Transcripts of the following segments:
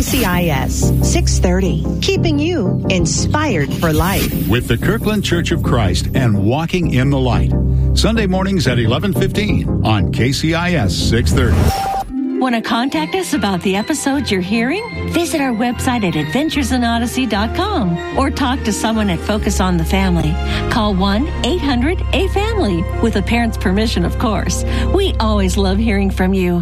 KCIS 630, keeping you inspired for life. With the Kirkland Church of Christ and Walking in the Light. Sunday mornings at 11:15 on KCIS 630. Want to contact us about the episodes you're hearing? Visit our website at adventuresinodyssey.com or talk to someone at Focus on the Family. Call 1-800-A-FAMILY with a parent's permission, of course. We always love hearing from you.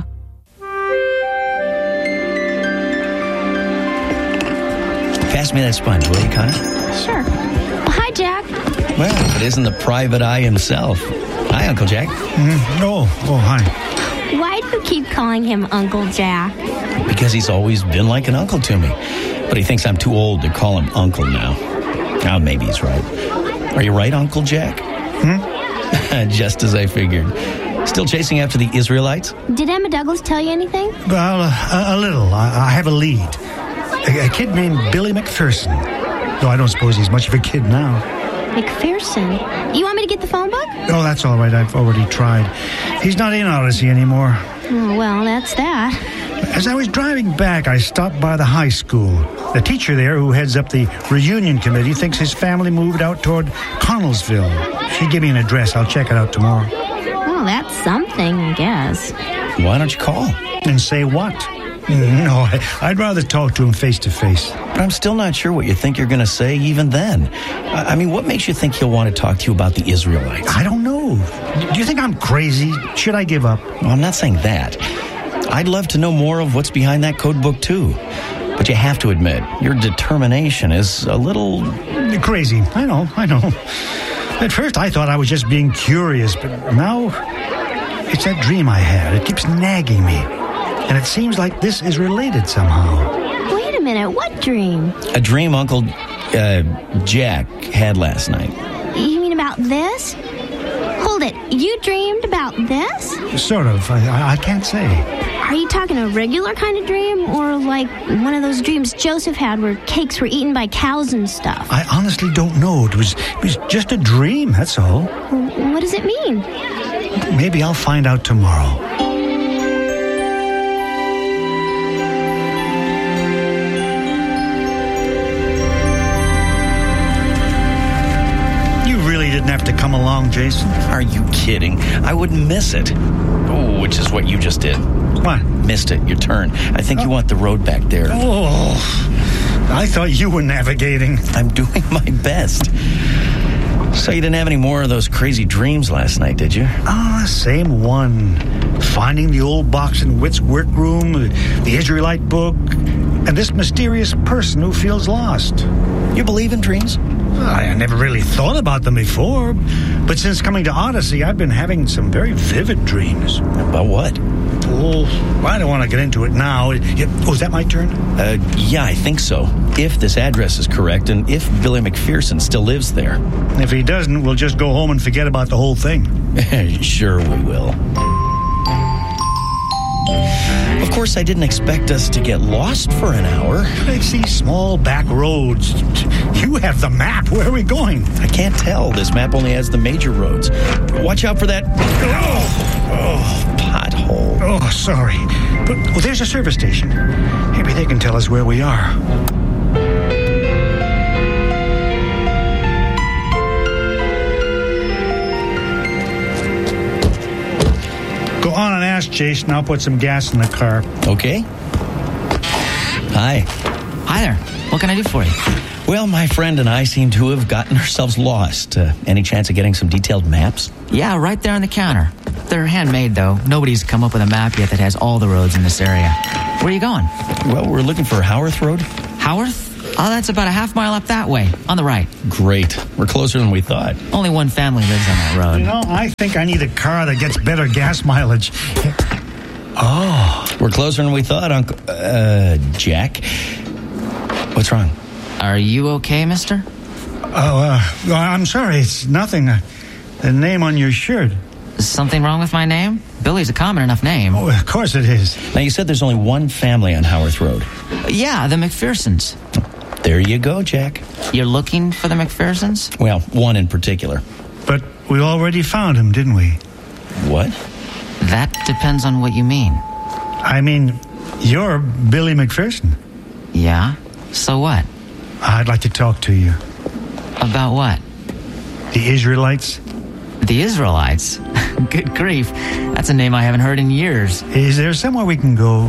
Pass me that sponge, will you, Connie? Sure. Hi, Jack. Well, if it isn't the private eye himself. Hi, Uncle Jack. Hi. Why do you keep calling him Uncle Jack? Because he's always been like an uncle to me. But he thinks I'm too old to call him uncle now. Now, maybe he's right. Are you right, Uncle Jack? Just as I figured. Still chasing after the Israelites? Did Emma Douglas tell you anything? Well, a little. I have a lead. A kid named Billy McPherson. Though I don't suppose he's much of a kid now. McPherson? You want me to get the phone book? Oh, that's all right. I've already tried. He's not in Odyssey anymore. Oh, well, that's that. As I was driving back, I stopped by the high school. The teacher there, who heads up the reunion committee, thinks his family moved out toward Connellsville. She gave me an address. I'll check it out tomorrow. Well, that's something, I guess. Why don't you call? And say what? No, I'd rather talk to him face to face. But I'm still not sure what you think you're going to say even then. I mean, what makes you think he'll want to talk to you about the Israelites? I don't know. Do you think I'm crazy? Should I give up? Well, I'm not saying that. I'd love to know more of what's behind that code book, too. But you have to admit, your determination is a little... Crazy. I know. At first, I thought I was just being curious, but now it's that dream I had. It keeps nagging me. And it seems like this is related somehow. Wait a minute, what dream? A dream Uncle Jack had last night. You mean about this? Hold it, you dreamed about this? Sort of. I can't say. Are you talking a regular kind of dream, or like one of those dreams Joseph had where cakes were eaten by cows and stuff? I honestly don't know. It was just a dream, that's all. What does it mean? Maybe I'll find out tomorrow. Didn't have to come along, Jason. Are you kidding? I wouldn't miss it. Oh, which is what you just did. What? Missed it, your turn. I think you want the road back there. Oh, I thought you were navigating. I'm doing my best. So you didn't have any more of those crazy dreams last night, did you? Same one. Finding the old box in Witt's workroom, the Israelite book, and this mysterious person who feels lost. You believe in dreams? I never really thought about them before, but since coming to Odyssey, I've been having some very vivid dreams. About what? Oh, I don't want to get into it now. Is that my turn? Yeah, I think so. If this address is correct, and if Billy McPherson still lives there. If he doesn't, we'll just go home and forget about the whole thing. Sure we will. Of course, I didn't expect us to get lost for an hour. It's these small back roads. You have the map. Where are we going? I can't tell. This map only has the major roads. Watch out for that. Pothole. Oh, sorry. But there's a service station. Maybe they can tell us where we are. Go on and ask Jason. I'll put some gas in the car. Okay. Hi. Hi there. What can I do for you? Well, my friend and I seem to have gotten ourselves lost. Any chance of getting some detailed maps? Yeah, right there on the counter. They're handmade, though. Nobody's come up with a map yet that has all the roads in this area. Where are you going? Well, we're looking for Howarth Road. Howarth? Oh, that's about a half mile up that way, on the right. Great. We're closer than we thought. Only one family lives on that road. You know, I think I need a car that gets better gas mileage. Oh. We're closer than we thought, Uncle... Jack? What's wrong? Are you okay, mister? I'm sorry. It's nothing. The name on your shirt. Something wrong with my name? Billy's a common enough name. Oh, of course it is. Now, you said there's only one family on Howarth Road. Yeah, the McPhersons. There you go, Jack. You're looking for the McPhersons? Well, one in particular. But we already found him, didn't we? What? That depends on what you mean. I mean, you're Billy McPherson. Yeah? So what? I'd like to talk to you. About what? The Israelites? The Israelites? Good grief. That's a name I haven't heard in years. Is there somewhere we can go?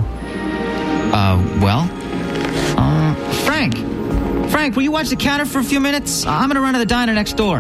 Frank, will you watch the counter for a few minutes? I'm gonna run to the diner next door.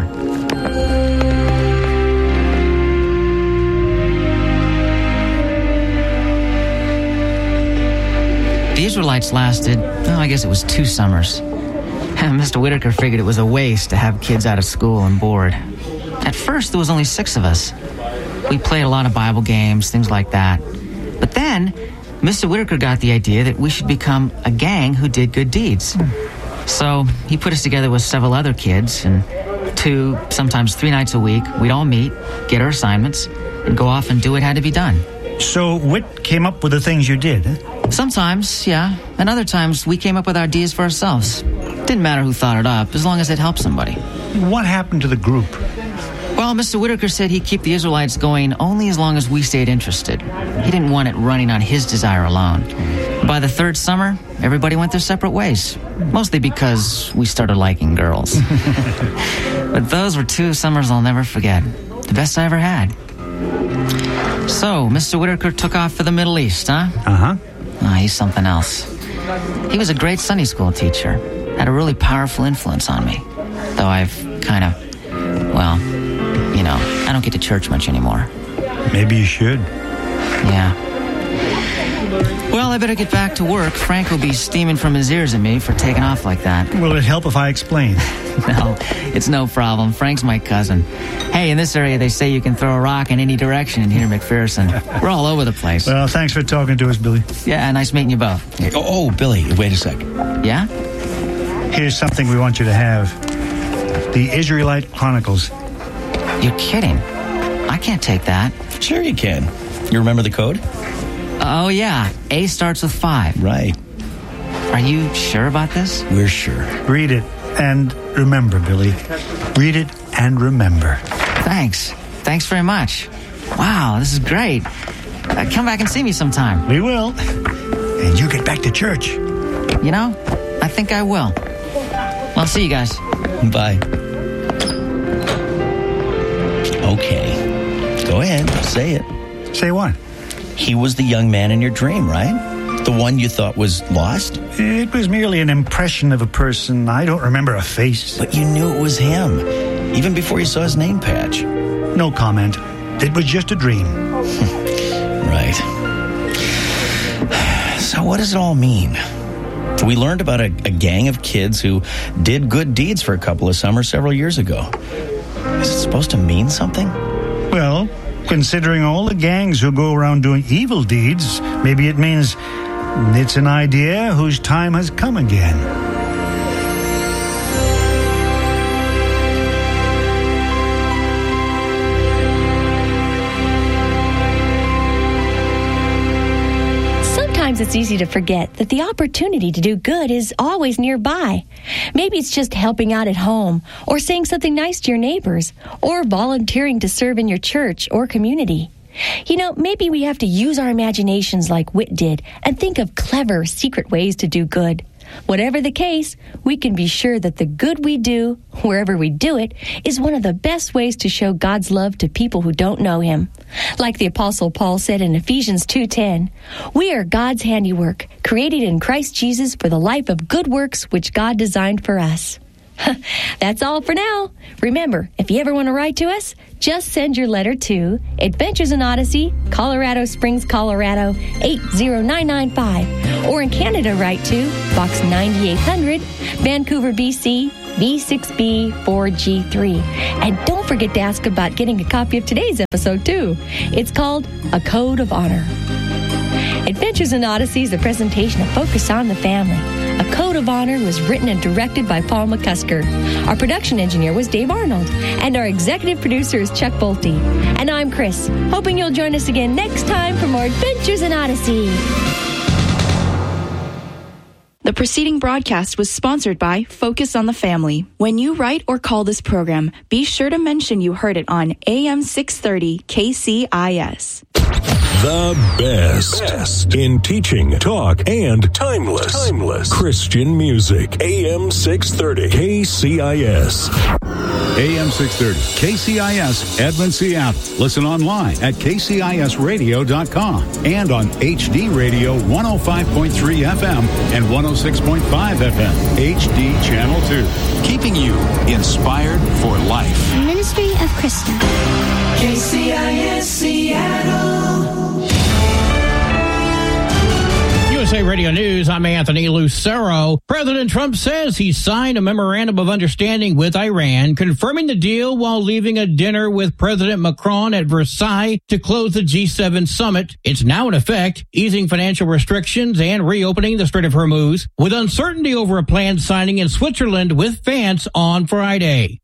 The Israelites lasted, I guess it was 2 summers. Mr. Whitaker figured it was a waste to have kids out of school and bored. At first, there was only 6 of us. We played a lot of Bible games, things like that. But then, Mr. Whitaker got the idea that we should become a gang who did good deeds. So he put us together with several other kids, and 2, sometimes 3 nights a week, we'd all meet, get our assignments, and go off and do what had to be done. So Whit came up with the things you did, eh? Sometimes, yeah. And other times, we came up with ideas for ourselves. Didn't matter who thought it up, as long as it helped somebody. What happened to the group? Well, Mr. Whitaker said he'd keep the Israelites going only as long as we stayed interested. He didn't want it running on his desire alone. By the 3rd summer, everybody went their separate ways. Mostly because we started liking girls. But those were 2 summers I'll never forget. The best I ever had. So, Mr. Whitaker took off for the Middle East, huh? Uh-huh. Oh, he's something else. He was a great Sunday school teacher. Had a really powerful influence on me. Though I've kind of, I don't get to church much anymore. Maybe you should. Yeah. Well, I better get back to work. Frank will be steaming from his ears at me for taking off like that. Will it help if I explain? No, it's no problem. Frank's my cousin. Hey, in this area, they say you can throw a rock in any direction in here, McPherson. We're all over the place. Well, thanks for talking to us, Billy. Yeah, nice meeting you both. Oh, Billy, wait a sec. Yeah? Here's something we want you to have. The Israelite Chronicles. You're kidding. I can't take that. Sure you can. You remember the code? Oh, yeah. A starts with 5. Right. Are you sure about this? We're sure. Read it and remember, Billy. Read it and remember. Thanks. Thanks very much. Wow, this is great. Come back and see me sometime. We will. And you get back to church. You know, I think I will. I'll see you guys. Bye. Okay. Go ahead. Say it. Say what? He was the young man in your dream, right? The one you thought was lost? It was merely an impression of a person. I don't remember a face. But you knew it was him, even before you saw his name patch. No comment. It was just a dream. Right. So what does it all mean? We learned about a gang of kids who did good deeds for a couple of summers several years ago. Is it supposed to mean something? Well, considering all the gangs who go around doing evil deeds, maybe it means it's an idea whose time has come again. Sometimes it's easy to forget that the opportunity to do good is always nearby. Maybe it's just helping out at home, or saying something nice to your neighbors, or volunteering to serve in your church or community. You know, maybe we have to use our imaginations like Whit did and think of clever, secret ways to do good. Whatever the case, we can be sure that the good we do, wherever we do it, is one of the best ways to show God's love to people who don't know Him. Like the Apostle Paul said in Ephesians 2:10, "We are God's handiwork, created in Christ Jesus for the life of good works which God designed for us." That's all for now. Remember, if you ever want to write to us, just send your letter to Adventures in Odyssey, Colorado Springs, Colorado 80995, or in Canada, write to Box 9800, Vancouver, BC, B6B 4G3. And don't forget to ask about getting a copy of today's episode too. It's called A Code of Honor. Adventures in Odyssey is a presentation of Focus on the Family. A Code of Honor was written and directed by Paul McCusker. Our production engineer was Dave Arnold, and our executive producer is Chuck Bolte. And I'm Chris, hoping you'll join us again next time for more Adventures in Odyssey. The preceding broadcast was sponsored by Focus on the Family. When you write or call this program, be sure to mention you heard it on AM 630 KCIS. The best in teaching, talk, and timeless Christian music. AM 630 KCIS. AM 630 KCIS, Edmond, Seattle. Listen online at kcisradio.com and on HD Radio 105.3 FM and 106.5 FM, HD Channel 2. Keeping you inspired for life. Ministry of Krista. KCIS Seattle. USA Radio News, I'm Anthony Lucero. President Trump says he signed a memorandum of understanding with Iran, confirming the deal while leaving a dinner with President Macron at Versailles to close the G7 summit. It's now in effect, easing financial restrictions and reopening the Strait of Hormuz, with uncertainty over a planned signing in Switzerland with France on Friday.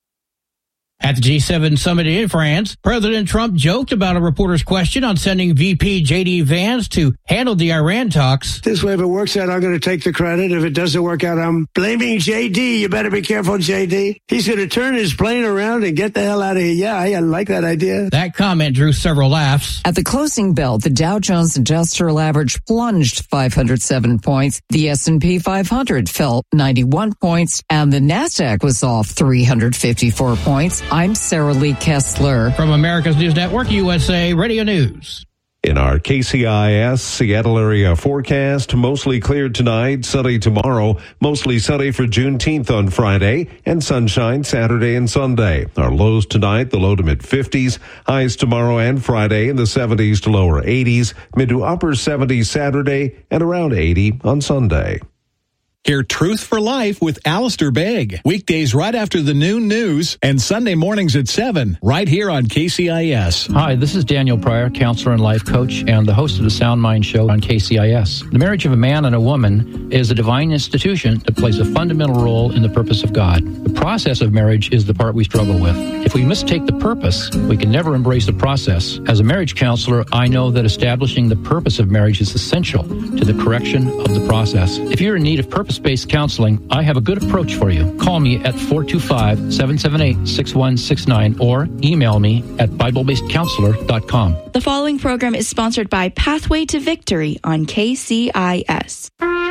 At the G7 summit in France, President Trump joked about a reporter's question on sending VP J.D. Vance to handle the Iran talks. This way, if it works out, I'm going to take the credit. If it doesn't work out, I'm blaming J.D. You better be careful, J.D. He's going to turn his plane around and get the hell out of here. Yeah, I like that idea. That comment drew several laughs. At the closing bell, the Dow Jones Industrial Average plunged 507 points. The S&P 500 fell 91 points, and the NASDAQ was off 354 points. I'm Sarah Lee Kessler. From America's News Network, USA Radio News. In our KCIS Seattle area forecast, mostly clear tonight, sunny tomorrow, mostly sunny for Juneteenth on Friday, and sunshine Saturday and Sunday. Our lows tonight, the low to mid 50s, highs tomorrow and Friday in the 70s to lower 80s, mid to upper 70s Saturday, and around 80 on Sunday. Hear Truth for Life with Alistair Begg. Weekdays right after the noon news and Sunday mornings at 7, right here on KCIS. Hi, this is Daniel Pryor, counselor and life coach, and the host of the Sound Mind Show on KCIS. The marriage of a man and a woman is a divine institution that plays a fundamental role in the purpose of God. The process of marriage is the part we struggle with. If we mistake the purpose, we can never embrace the process. As a marriage counselor, I know that establishing the purpose of marriage is essential to the correction of the process. If you're in need of purpose-based counseling, I have a good approach for you. Call me at 425-778-6169 or email me at BibleBasedCounselor.com. The following program is sponsored by Pathway to Victory on KCIS.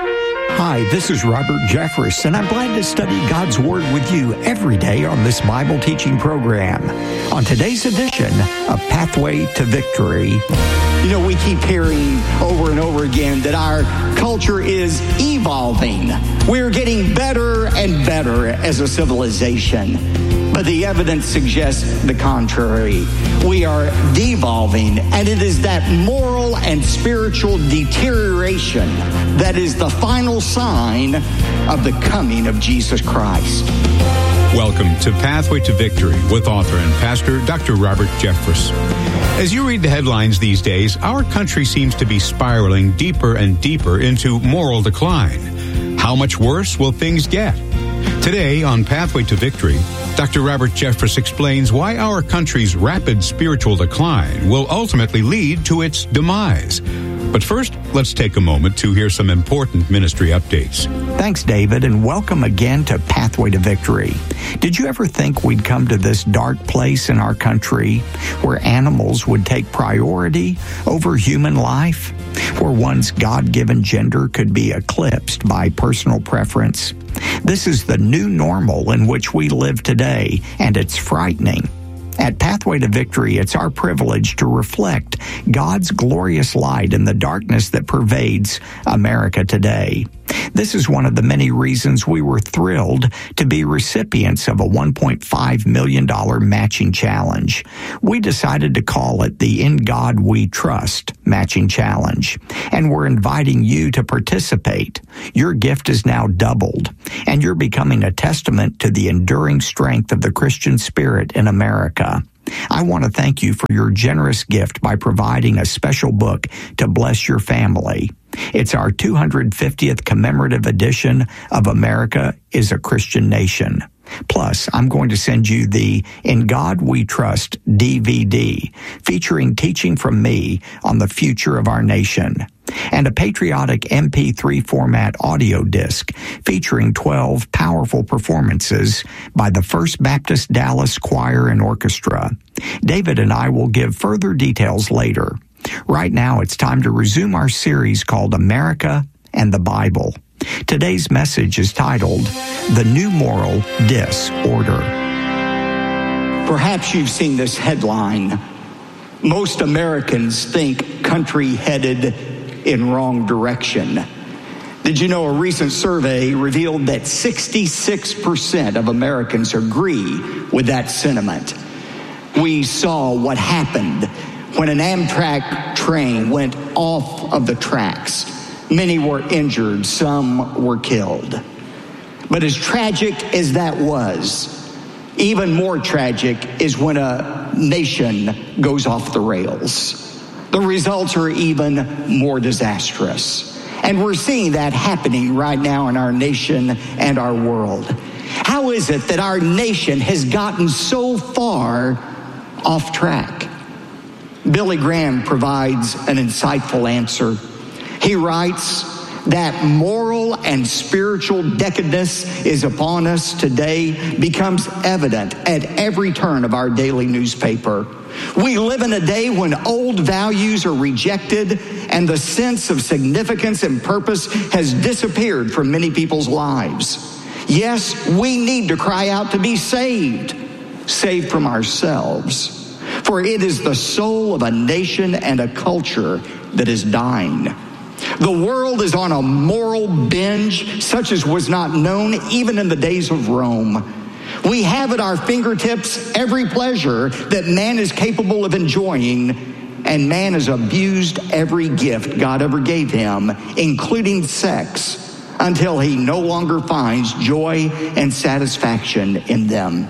Hi, this is Robert Jeffress, and I'm glad to study God's Word with you every day on this Bible teaching program. On today's edition of Pathway to Victory. You know, we keep hearing over and over again that our culture is evolving. We're getting better and better as a civilization. But the evidence suggests the contrary. We are devolving, and it is that moral and spiritual deterioration that is the final sign of the coming of Jesus Christ. Welcome to Pathway to Victory with author and pastor Dr. Robert Jeffress. As you read the headlines these days, our country seems to be spiraling deeper and deeper into moral decline. How much worse will things get? Today on Pathway to Victory, Dr. Robert Jeffress explains why our country's rapid spiritual decline will ultimately lead to its demise. But first, let's take a moment to hear some important ministry updates. Thanks, David, and welcome again to Pathway to Victory. Did you ever think we'd come to this dark place in our country where animals would take priority over human life? Where one's God-given gender could be eclipsed by personal preference? This is the new normal in which we live today, and it's frightening. At Pathway to Victory, it's our privilege to reflect God's glorious light in the darkness that pervades America today. This is one of the many reasons we were thrilled to be recipients of a $1.5 million matching challenge. We decided to call it the In God We Trust Matching Challenge, and we're inviting you to participate. Your gift is now doubled, and you're becoming a testament to the enduring strength of the Christian spirit in America. I want to thank you for your generous gift by providing a special book to bless your family. It's our 250th commemorative edition of America is a Christian Nation. Plus, I'm going to send you the In God We Trust DVD featuring teaching from me on the future of our nation, and a patriotic MP3 format audio disc featuring 12 powerful performances by the First Baptist Dallas Choir and Orchestra. David and I will give further details later. Right now, it's time to resume our series called America and the Bible. Today's message is titled, The New Moral Disorder. Perhaps you've seen this headline. Most Americans think country headed in wrong direction. Did you know a recent survey revealed that 66% of Americans agree with that sentiment? We saw what happened when an Amtrak train went off of the tracks. Many were injured, some were killed. But as tragic as that was, even more tragic is when a nation goes off the rails. The results are even more disastrous. And we're seeing that happening right now in our nation and our world. How is it that our nation has gotten so far off track? Billy Graham provides an insightful answer. He writes that moral and spiritual decadence is upon us today becomes evident at every turn of our daily newspaper. We live in a day when old values are rejected and the sense of significance and purpose has disappeared from many people's lives. Yes, we need to cry out to be saved from ourselves. For it is the soul of a nation and a culture that is dying. The world is on a moral binge such as was not known even in the days of Rome. We have at our fingertips every pleasure that man is capable of enjoying, and man has abused every gift God ever gave him, including sex, until he no longer finds joy and satisfaction in them.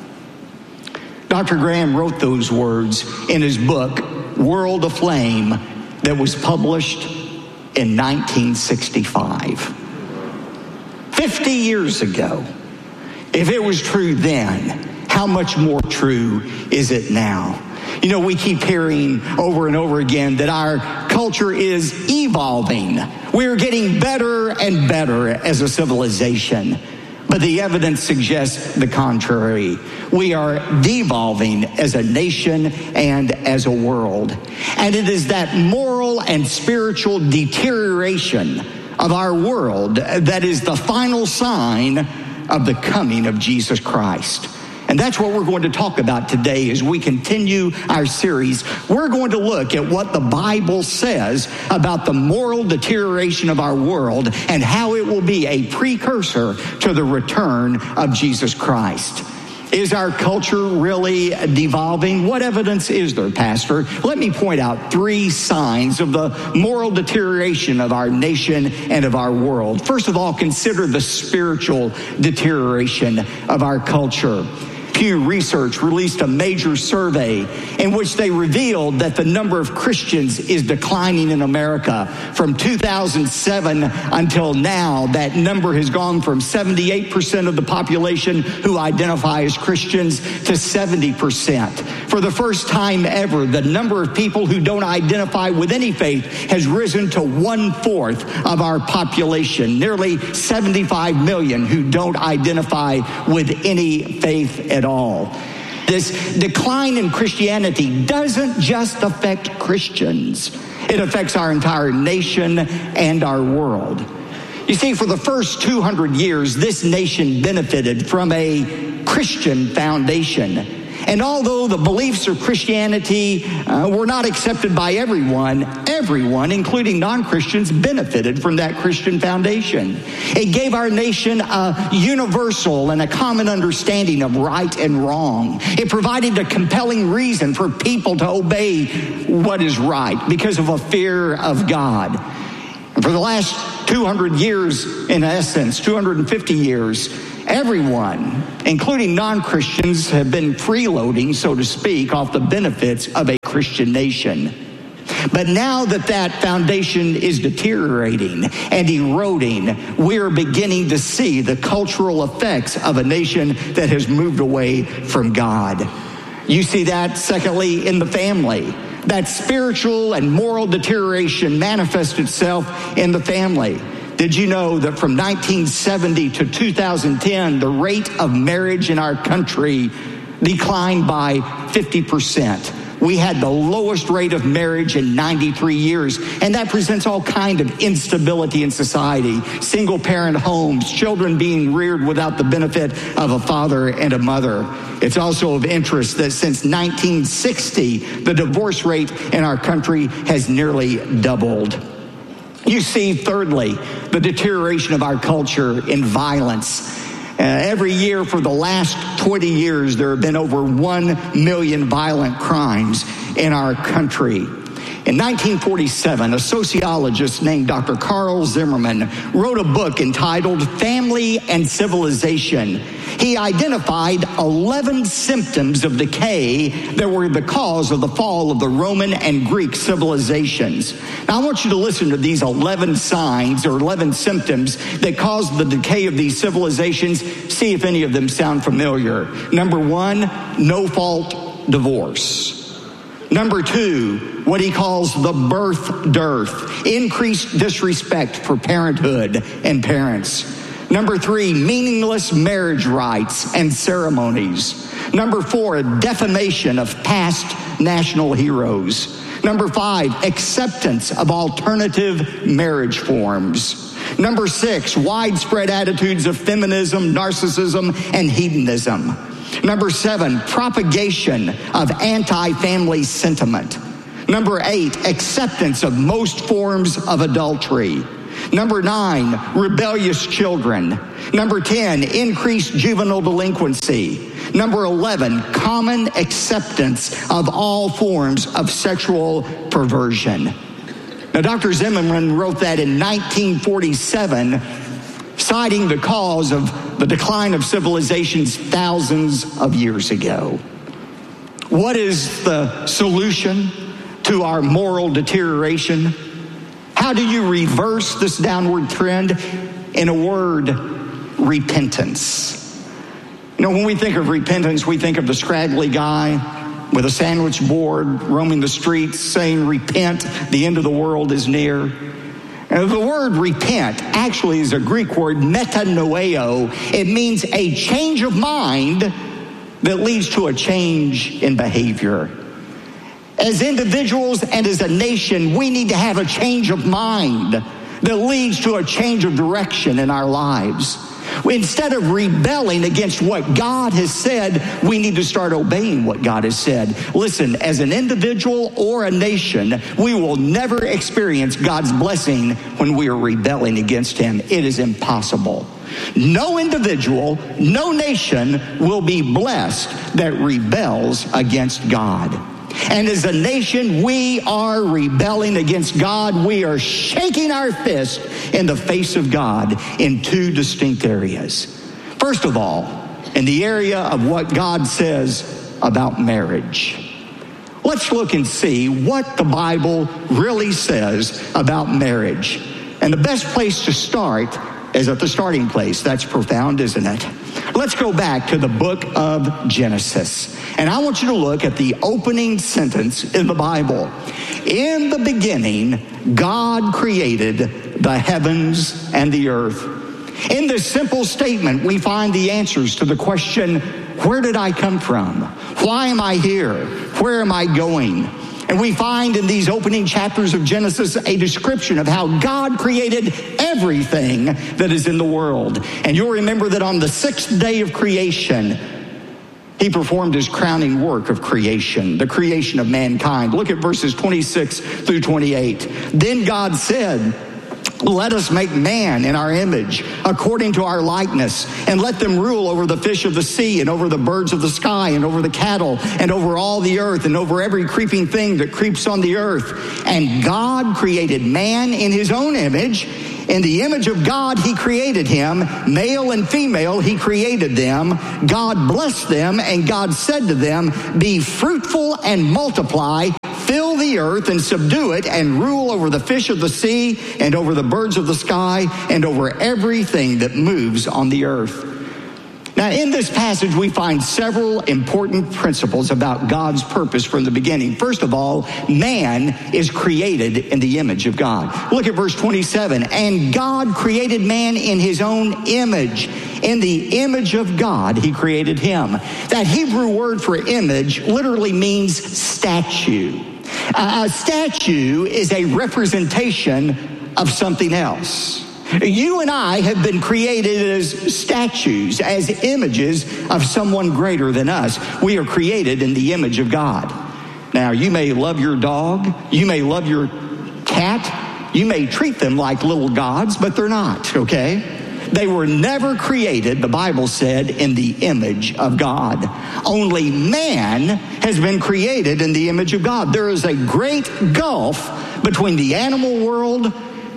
Dr. Graham wrote those words in his book, World Aflame, that was published in 1965. 50 years ago. If it was true then, how much more true is it now? You know, we keep hearing over and over again that our culture is evolving. We're getting better and better as a civilization. But the evidence suggests the contrary. We are devolving as a nation and as a world. And it is that moral and spiritual deterioration of our world that is the final sign of the coming of Jesus Christ. And that's what we're going to talk about today as we continue our series. We're going to look at what the Bible says about the moral deterioration of our world and how it will be a precursor to the return of Jesus Christ. Is our culture really devolving? What evidence is there, Pastor? Let me point out 3 signs of the moral deterioration of our nation and of our world. First of all, consider the spiritual deterioration of our culture. Pew Research released a major survey in which they revealed that the number of Christians is declining in America. From 2007 until now, that number has gone from 78% of the population who identify as Christians to 70%. For the first time ever, the number of people who don't identify with any faith has risen to 1/4 of our population, nearly 75 million who don't identify with any faith at all. This decline in Christianity doesn't just affect Christians. It affects our entire nation and our world. You see, for the first 200 years, this nation benefited from a Christian foundation. And although the beliefs of Christianity were not accepted by everyone, including non-Christians, benefited from that Christian foundation. It gave our nation a universal and a common understanding of right and wrong. It provided a compelling reason for people to obey what is right because of a fear of God. And for the last 200 years, in essence, 250 years, everyone, including non-Christians, have been freeloading, so to speak, off the benefits of a Christian nation. But now that that foundation is deteriorating and eroding, we are beginning to see the cultural effects of a nation that has moved away from God. You see that, secondly, in the family. That spiritual and moral deterioration manifests itself in the family. Did you know that from 1970 to 2010, the rate of marriage in our country declined by 50%? We had the lowest rate of marriage in 93 years, and that presents all kind of instability in society. Single-parent homes, children being reared without the benefit of a father and a mother. It's also of interest that since 1960, the divorce rate in our country has nearly doubled. You see, thirdly, the deterioration of our culture in violence. Every year for the last 20 years, there have been over 1 million violent crimes in our country. In 1947, a sociologist named Dr. Carl Zimmerman wrote a book entitled Family and Civilization. He identified 11 symptoms of decay that were the cause of the fall of the Roman and Greek civilizations. Now, I want you to listen to these 11 signs or 11 symptoms that caused the decay of these civilizations. See if any of them sound familiar. Number one, no-fault divorce. Number two, what he calls the birth dearth, increased disrespect for parenthood and parents. Number three, meaningless marriage rites and ceremonies. Number four, defamation of past national heroes. Number five, acceptance of alternative marriage forms. Number six, widespread attitudes of feminism, narcissism, and hedonism. Number seven, propagation of anti-family sentiment. Number eight, acceptance of most forms of adultery. Number nine, rebellious children. Number 10, increased juvenile delinquency. Number 11, common acceptance of all forms of sexual perversion. Now, Dr. Zimmerman wrote that in 1947, citing the cause of the decline of civilizations thousands of years ago. What is the solution to our moral deterioration? How do you reverse this downward trend? In a word, repentance. You know, when we think of repentance, we think of the scraggly guy with a sandwich board roaming the streets saying, "Repent, the end of the world is near." And the word repent actually is a Greek word, metanoeo. It means a change of mind that leads to a change in behavior. As individuals and as a nation, we need to have a change of mind that leads to a change of direction in our lives. Instead of rebelling against what God has said, we need to start obeying what God has said. Listen, as an individual or a nation, we will never experience God's blessing when we are rebelling against Him. It is impossible. No individual, no nation will be blessed that rebels against God. And as a nation, we are rebelling against God. We are shaking our fist in the face of God in two distinct areas. First of all, in the area of what God says about marriage. Let's look and see what the Bible really says about marriage. And the best place to start is at the starting place. That's profound, isn't it? Let's go back to the book of Genesis. And I want you to look at the opening sentence in the Bible. In the beginning, God created the heavens and the earth. In this simple statement, we find the answers to the question, where did I come from? Why am I here? Where am I going? And we find in these opening chapters of Genesis a description of how God created everything that is in the world. And you'll remember that on the sixth day of creation, He performed His crowning work of creation, the creation of mankind. Look at verses 26 through 28. Then God said, "Let us make man in our image, according to our likeness, and let them rule over the fish of the sea, and over the birds of the sky, and over the cattle, and over all the earth, and over every creeping thing that creeps on the earth." And God created man in His own image. In the image of God, He created him. Male and female, He created them. God blessed them, and God said to them, "Be fruitful and multiply, fill the earth and subdue it and rule over the fish of the sea and over the birds of the sky and over everything that moves on the earth. Now, in this passage, we find several important principles about God's purpose from the beginning. First of all, man is created in the image of God. Look at verse 27. And God created man in his own image. In the image of God, he created him. That Hebrew word for image literally means statue. A statue is a representation of something else. You and I have been created as statues, as images of someone greater than us. We are created in the image of God. Now, you may love your dog, you may love your cat, you may treat them like little gods, but they're not, okay? They were never created, the Bible said, in the image of God. Only man has been created in the image of God. There is a great gulf between the animal world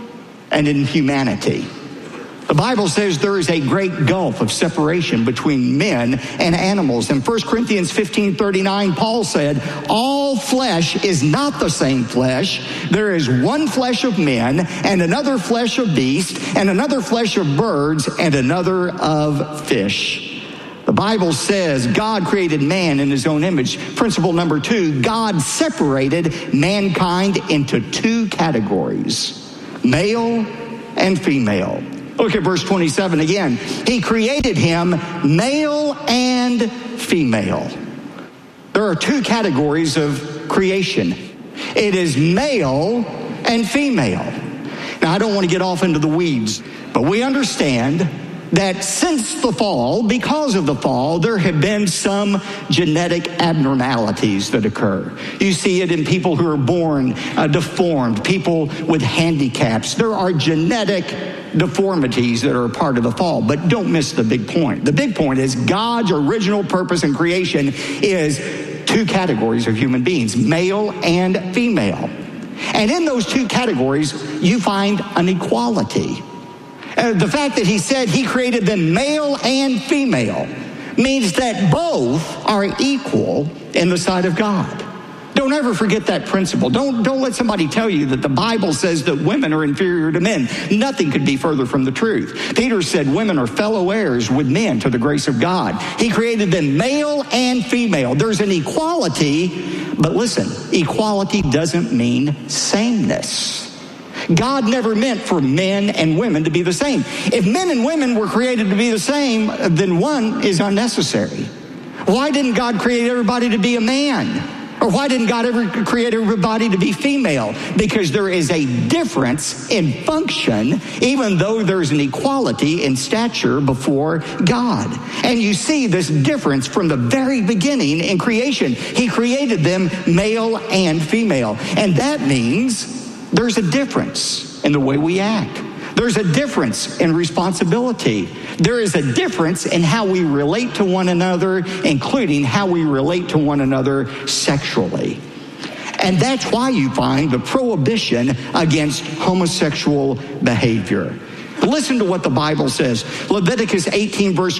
and in humanity. The Bible says there is a great gulf of separation between men and animals. In 1 Corinthians 15:39, Paul said, all flesh is not the same flesh. There is one flesh of men, and another flesh of beasts, and another flesh of birds, and another of fish. The Bible says God created man in his own image. Principle number 2, God separated mankind into 2 categories. Male and female. Look at verse 27 again. He created him male and female. There are 2 categories of creation. It is male and female. Now, I don't want to get off into the weeds, but we understand that since the fall, because of the fall, there have been some genetic abnormalities that occur. You see it in people who are born deformed, people with handicaps. There are genetic deformities that are a part of the fall, but don't miss the big point. The big point is God's original purpose in creation is 2 categories of human beings, male and female. And in those 2 categories, you find an equality. The fact that he said he created them male and female means that both are equal in the sight of God. Don't ever forget that principle. Don't let somebody tell you that the Bible says that women are inferior to men. Nothing could be further from the truth. Peter said women are fellow heirs with men to the grace of God. He created them male and female. There's an equality, but listen, equality doesn't mean sameness. God never meant for men and women to be the same. If men and women were created to be the same, then one is unnecessary. Why didn't God create everybody to be a man? Or why didn't God ever create everybody to be female? Because there is a difference in function, even though there's an equality in stature before God. And you see this difference from the very beginning in creation. He created them male and female. And that means there's a difference in the way we act. There's a difference in responsibility. There is a difference in how we relate to one another, including how we relate to one another sexually. And that's why you find the prohibition against homosexual behavior. But listen to what the Bible says. Leviticus 18, verse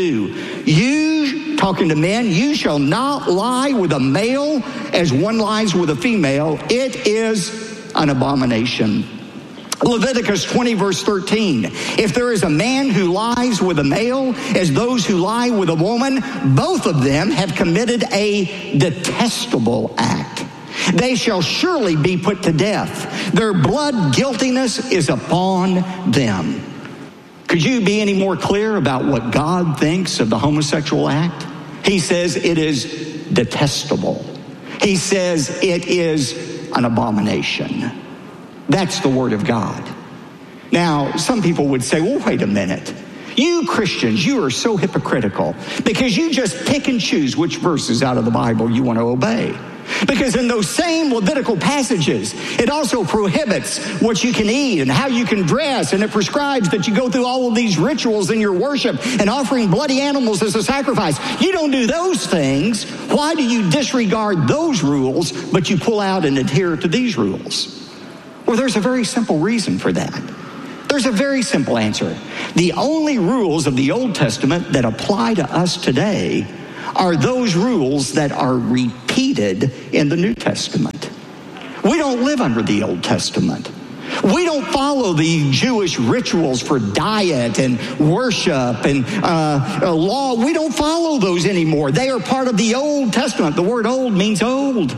22. You, talking to men, you shall not lie with a male as one lies with a female. It is an abomination. Leviticus 20, verse 13. If there is a man who lies with a male as those who lie with a woman, both of them have committed a detestable act. They shall surely be put to death. Their blood guiltiness is upon them. Could you be any more clear about what God thinks of the homosexual act? He says it is detestable. He says it is an abomination. That's the word of God. Now, some people would say, well, wait a minute. You Christians, you are so hypocritical because you just pick and choose which verses out of the Bible you want to obey. Because in those same Levitical passages, it also prohibits what you can eat and how you can dress, and it prescribes that you go through all of these rituals in your worship and offering bloody animals as a sacrifice. You don't do those things. Why do you disregard those rules, but you pull out and adhere to these rules? Well, there's a very simple reason for that. There's a very simple answer. The only rules of the Old Testament that apply to us today are those rules that are repeated repeated in the New Testament. We don't live under the Old Testament. We don't follow the Jewish rituals for diet and worship and law. We don't follow those anymore. They are part of the Old Testament. The word old means old.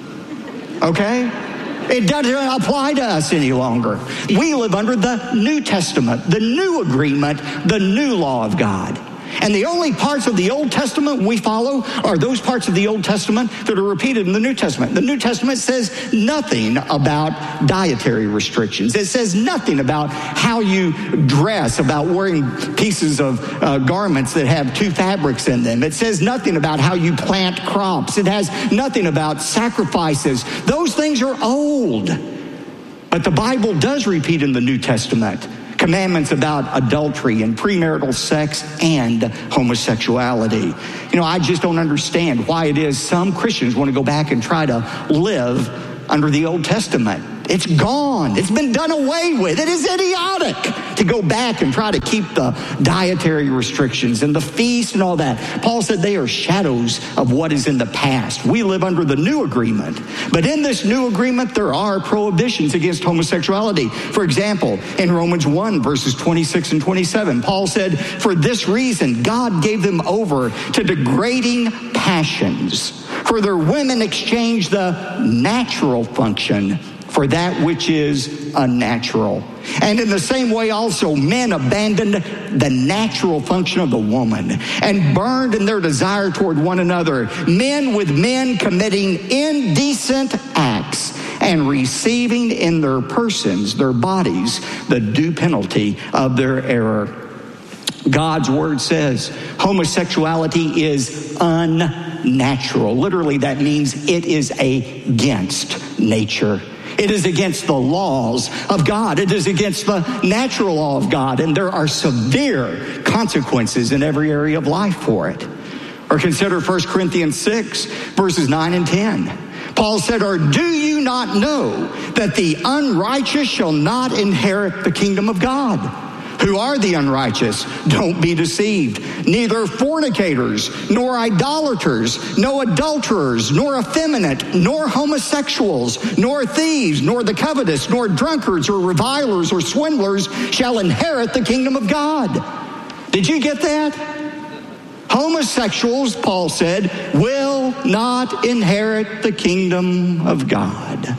Okay? It doesn't apply to us any longer. We live under the New Testament, the new agreement, the new law of God. And the only parts of the Old Testament we follow are those parts of the Old Testament that are repeated in the New Testament. The New Testament says nothing about dietary restrictions. It says nothing about how you dress, about wearing pieces of garments that have two fabrics in them. It says nothing about how you plant crops. It has nothing about sacrifices. Those things are old. But the Bible does repeat in the New Testament commandments about adultery and premarital sex and homosexuality. You know, I just don't understand why it is some Christians want to go back and try to live under the Old Testament. It's gone. It's been done away with. It is idiotic to go back and try to keep the dietary restrictions and the feast and all that. Paul said they are shadows of what is in the past. We live under the new agreement. But in this new agreement, there are prohibitions against homosexuality. For example, in Romans 1, verses 26 and 27, Paul said, "For this reason, God gave them over to degrading passions. For their women exchanged the natural function for that which is unnatural. And in the same way also men abandoned the natural function of the woman and burned in their desire toward one another, men with men committing indecent acts and receiving in their persons, their bodies, the due penalty of their error." God's word says homosexuality is unnatural. Literally, that means it is against nature. It is against the laws of God. It is against the natural law of God, and there are severe consequences in every area of life for it. Or consider 1 Corinthians 6, verses 9 and 10. Paul said, "Or do you not know that the unrighteous shall not inherit the kingdom of God? Who are the unrighteous? Don't be deceived. Neither fornicators, nor idolaters, nor adulterers, nor effeminate, nor homosexuals, nor thieves, nor the covetous, nor drunkards, or revilers, or swindlers shall inherit the kingdom of God." Did you get that? Homosexuals, Paul said, will not inherit the kingdom of God.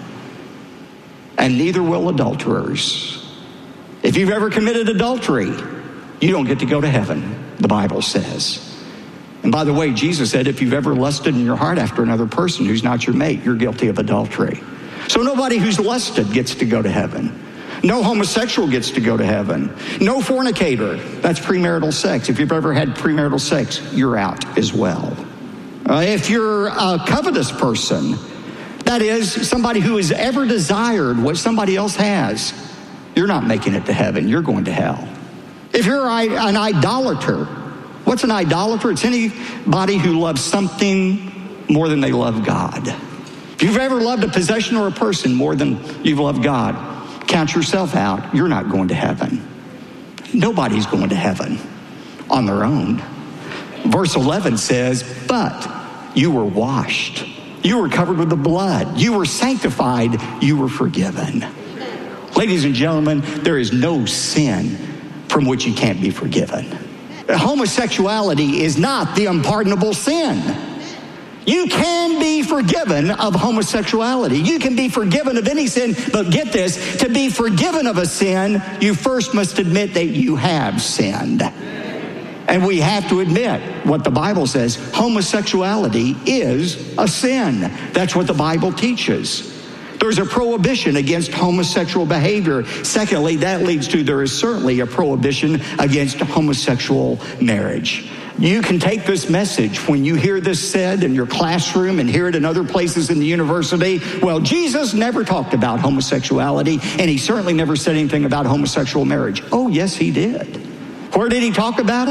And neither will adulterers. If you've ever committed adultery, you don't get to go to heaven, the Bible says. And by the way, Jesus said if you've ever lusted in your heart after another person who's not your mate, you're guilty of adultery. So nobody who's lusted gets to go to heaven. No homosexual gets to go to heaven. No fornicator. That's premarital sex. If you've ever had premarital sex, you're out as well. If you're a covetous person, that is somebody who has ever desired what somebody else has, you're not making it to heaven. You're going to hell. If you're an idolater, what's an idolater? It's anybody who loves something more than they love God. If you've ever loved a possession or a person more than you've loved God, count yourself out. You're not going to heaven. Nobody's going to heaven on their own. Verse 11 says, "But you were washed. You were covered with the blood. You were sanctified. You were forgiven." Ladies and gentlemen, there is no sin from which you can't be forgiven. Homosexuality is not the unpardonable sin. You can be forgiven of homosexuality. You can be forgiven of any sin, but get this, to be forgiven of a sin, you first must admit that you have sinned. And we have to admit what the Bible says. Homosexuality is a sin. That's what the Bible teaches. There's a prohibition against homosexual behavior. Secondly, that leads to there is certainly a prohibition against homosexual marriage. You can take this message when you hear this said in your classroom and hear it in other places in the university. Well, Jesus never talked about homosexuality, and he certainly never said anything about homosexual marriage. Oh, yes, he did. Where did he talk about it?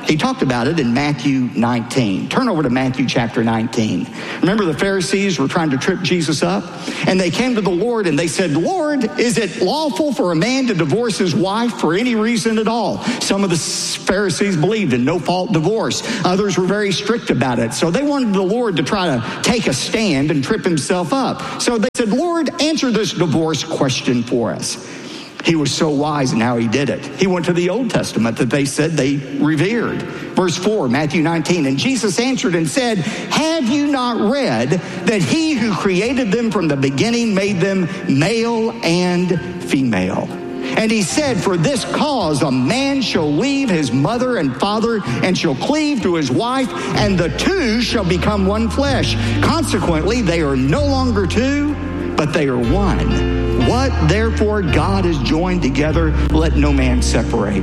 He talked about it in Matthew 19. Turn over to Matthew chapter 19. Remember, the Pharisees were trying to trip Jesus up? And they came to the Lord and they said, Lord, is it lawful for a man to divorce his wife for any reason at all? Some of the Pharisees believed in no-fault divorce. Others were very strict about it. So they wanted the Lord to try to take a stand and trip himself up. So they said, Lord, answer this divorce question for us. He was so wise in how he did it. He went to the Old Testament that they said they revered. Verse 4, Matthew 19, and Jesus answered and said, have you not read that he who created them from the beginning made them male and female? And he said, for this cause a man shall leave his mother and father and shall cleave to his wife, and the two shall become one flesh. Consequently, they are no longer two, but they are one. What therefore God has joined together, let no man separate.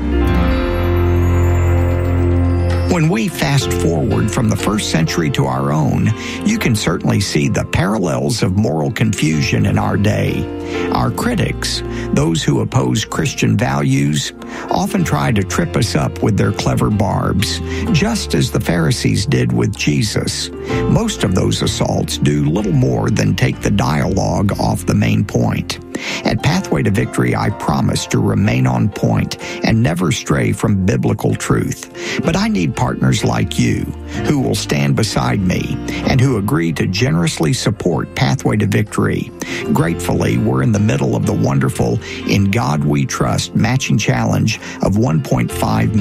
When we fast forward from the first century to our own, you can certainly see the parallels of moral confusion in our day. Our critics, those who oppose Christian values, often try to trip us up with their clever barbs, just as the Pharisees did with Jesus. Most of those assaults do little more than take the dialogue off the main point. At Pathway to Victory, I promise to remain on point and never stray from biblical truth. But I need partners like you who will stand beside me and who agree to generously support Pathway to Victory. Gratefully, we're in the middle of the wonderful In God We Trust matching challenge of $1.5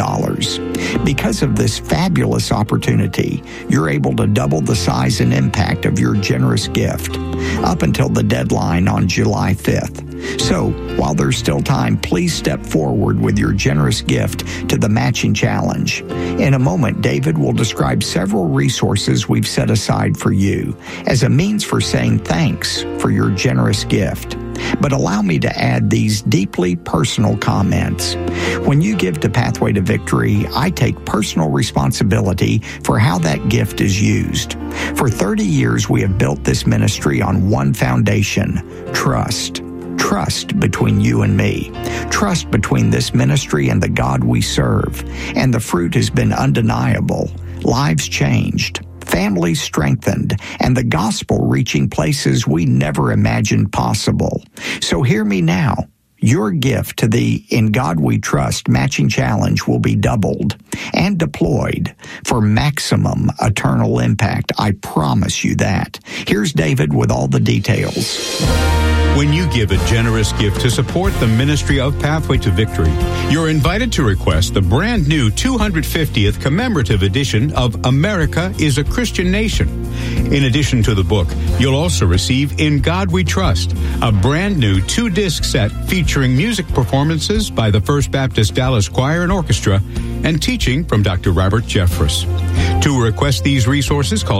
million. Because of this fabulous opportunity, you're able to double the size and impact of your generous gift up until the deadline on July 5th. So, while there's still time, please step forward with your generous gift to the matching challenge. In a moment, David will describe several resources we've set aside for you as a means for saying thanks for your generous gift. But allow me to add these deeply personal comments. When you give to Pathway to Victory, I take personal responsibility for how that gift is used. For 30 years, we have built this ministry on one foundation: trust. Trust between you and me. Trust between this ministry and the God we serve. And the fruit has been undeniable. Lives changed. Families strengthened, and the gospel reaching places we never imagined possible. So hear me now. Your gift to the In God We Trust matching challenge will be doubled and deployed for maximum eternal impact. I promise you that. Here's David with all the details. When you give a generous gift to support the ministry of Pathway to Victory, you're invited to request the brand new 250th commemorative edition of America is a Christian Nation. In addition to the book, you'll also receive In God We Trust, a brand new 2-disc set featuring music performances by the First Baptist Dallas Choir and Orchestra and teaching from Dr. Robert Jeffress. To request these resources, call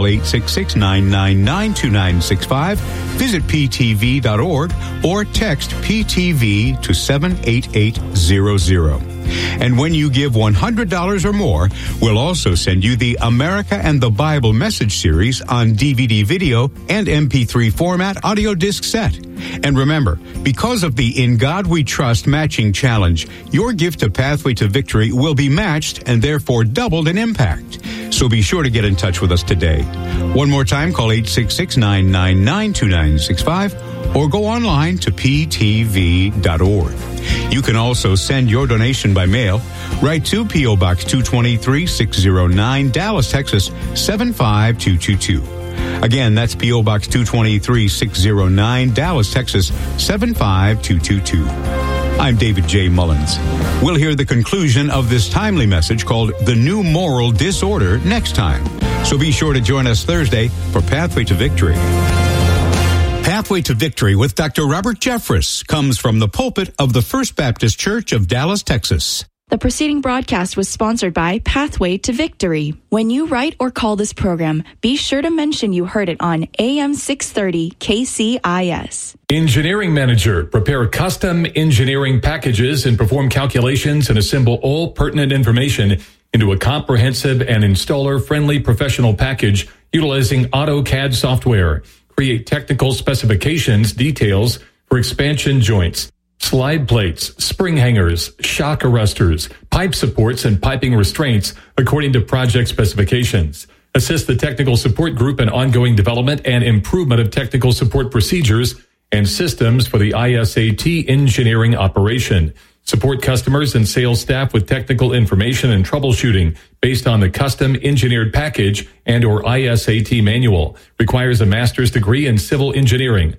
866-999-2965, visit ptv.org, or text PTV to 78800. And when you give $100 or more, we'll also send you the America and the Bible message series on DVD video and MP3 format audio disc set. And remember, because of the In God We Trust matching challenge, your gift to Pathway to Victory will be matched and therefore doubled in impact. So be sure to get in touch with us today. One more time, call 866-999-2965 or go online to ptv.org. You can also send your donation by mail. Write to P.O. Box 223-609, Dallas, Texas 75222. Again, that's P.O. Box 223-609, Dallas, Texas 75222. I'm David J. Mullins. We'll hear the conclusion of this timely message called The New Moral Disorder next time. So be sure to join us Thursday for Pathway to Victory. Pathway to Victory with Dr. Robert Jeffress comes from the pulpit of the First Baptist Church of Dallas, Texas. The preceding broadcast was sponsored by Pathway to Victory. When you write or call this program, be sure to mention you heard it on AM 630 KCIS. Engineering Manager. Prepare custom engineering packages and perform calculations and assemble all pertinent information into a comprehensive and installer-friendly professional package utilizing AutoCAD software. Create technical specifications, details for expansion joints. slide plates, spring hangers, shock arresters, pipe supports, and piping restraints according to project specifications. Assist the technical support group in ongoing development and improvement of technical support procedures and systems for the ISAT engineering operation. Support customers and sales staff with technical information and troubleshooting based on the custom engineered package and or ISAT manual. Requires a master's degree in civil engineering.